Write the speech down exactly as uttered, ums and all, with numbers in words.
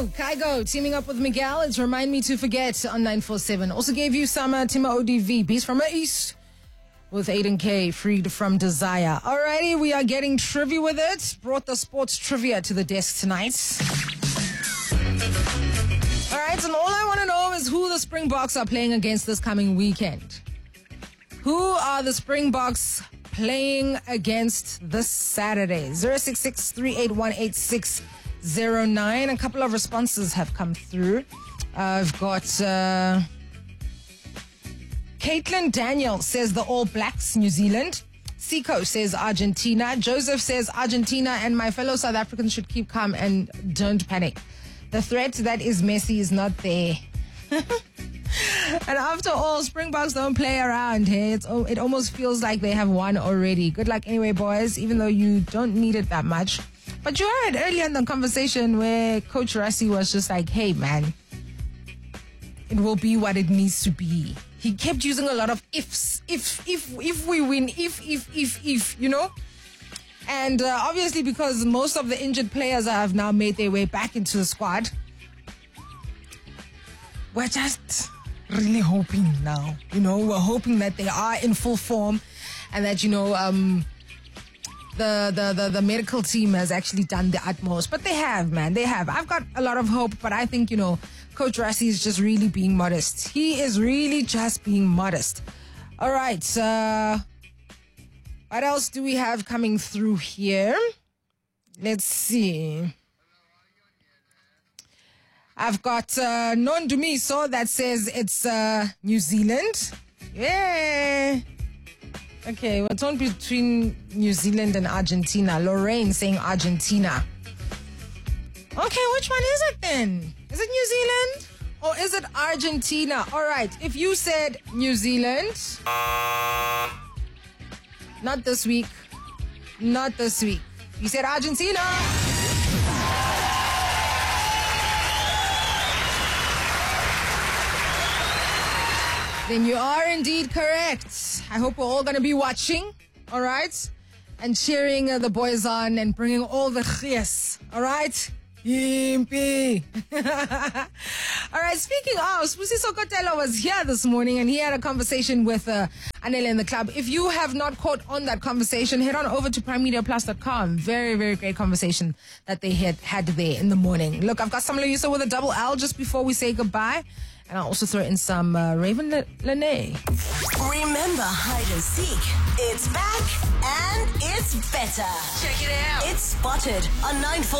Kygo, Kygo, teaming up with Miguel. It's Remind Me to Forget on nine four seven. Also gave you some uh, Tima O D V, Beast from the East, with Aiden K, Freed from Desire. Alrighty, we are getting trivia with it. Brought the sports trivia to the desk tonight. Alright, and all I want to know is who the Springboks are playing against this coming weekend. Who are the Springboks playing against this Saturday? zero six six, three eight one, eight six zero nine. A couple of responses have come through. Uh, I've got uh, Caitlin Daniel says the All Blacks, New Zealand. Siko says Argentina. Joseph says Argentina, and my fellow South Africans should keep calm and don't panic. The threat that is Messi is not there. And after all, Springboks don't play around here. It's, it almost feels like they have won already. Good luck anyway, boys, even though you don't need it that much. But you heard earlier in the conversation where Coach Rassie was just like, hey, man, it will be what it needs to be. He kept using a lot of ifs. If, if, if we win, if, if, if, if, you know? And uh, obviously because most of the injured players have now made their way back into the squad, we're just really hoping now, you know, we're hoping that they are in full form and that, you know, um, the, the, the, the medical team has actually done the utmost. But they have, man, they have. I've got a lot of hope, but I think, you know, Coach Rassie is just really being modest. He is really just being modest. All right. Uh, what else do we have coming through here? Let's see. I've got uh, Nondumiso that says it's uh, New Zealand. Yeah. Okay, we're torn between New Zealand and Argentina. Lorraine saying Argentina. Okay, which one is it then? Is it New Zealand or is it Argentina? All right, if you said New Zealand, not this week, not this week. You said Argentina. Then you are indeed correct. I hope we're all going to be watching, all right? And cheering uh, the boys on and bringing all the yes, all right? Yimpy. All right, speaking of, Spusiso Kotelo was here this morning and he had a conversation with uh, Anele in the club. If you have not caught on that conversation, head on over to prime media plus dot com. Very, very great conversation that they had, had there in the morning. Look, I've got some Loyiso with a double L just before we say goodbye. And I'll also throw in some uh, Raven Lene. Remember Hide and Seek? It's back and it's better. Check it out. It's Spotted on nine four.